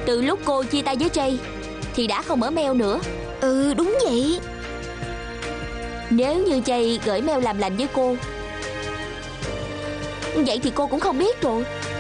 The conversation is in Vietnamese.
Từ lúc cô chia tay với Jay thì đã không mở mail nữa. Ừ đúng vậy. Nếu như Jay gửi mail làm lành với cô, vậy thì cô cũng không biết rồi.